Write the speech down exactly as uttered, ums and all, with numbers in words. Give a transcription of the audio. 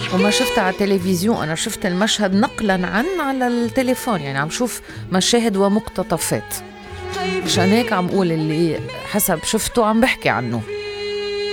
وما شفتها على التلفزيون، أنا شفت المشهد نقلا عن على التليفون، يعني عم شوف مشاهد ومقتطفات، مشان هيك عم قول اللي حسب شفته عم بحكي عنه.